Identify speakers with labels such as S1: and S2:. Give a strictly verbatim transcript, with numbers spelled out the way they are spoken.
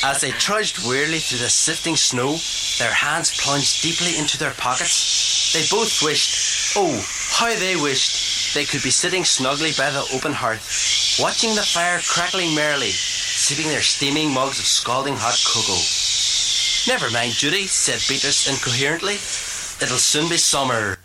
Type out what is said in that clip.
S1: As they trudged wearily through the sifting snow, their hands plunged deeply into their pockets. They both wished, oh, how they wished, they could be sitting snugly by the open hearth, watching the fire crackling merrily, sipping their steaming mugs of scalding hot cocoa. "Never mind, Judy," said Beatrice incoherently. "It'll soon be summer."